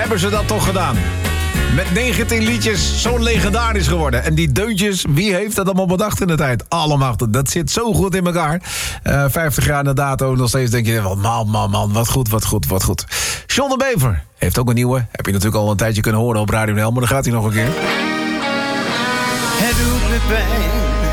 hebben ze dat toch gedaan. Met 19 liedjes zo legendarisch geworden. En die deuntjes, wie heeft dat allemaal bedacht in de tijd? Allemachtig, dat zit zo goed in elkaar. 50 jaar na dato, nog steeds denk je... man, wat goed. John de Bever heeft ook een nieuwe. Heb je natuurlijk al een tijdje kunnen horen op Radio NL, maar dan gaat hij nog een keer. Het doet me pijn